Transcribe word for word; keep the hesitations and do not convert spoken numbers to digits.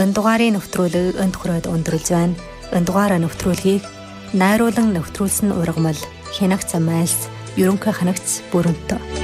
Энэ дугаарыг нэвтрүүлэг энд хүрээд өндөрлж байна. Энэ дугаараа нэвтрүүлгийг найруулан нэвтрүүлсэн ургамал Хянагт замайлс ерөнхий ханагт бүрэнтэ.